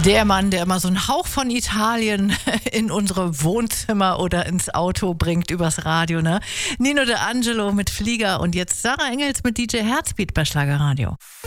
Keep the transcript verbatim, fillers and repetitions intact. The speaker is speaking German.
Der Mann, der immer so einen Hauch von Italien in unsere Wohnzimmer oder ins Auto bringt übers Radio, ne? Nino De Angelo mit Flieger und jetzt Sarah Engels mit D J Herzbeat bei Schlagerradio.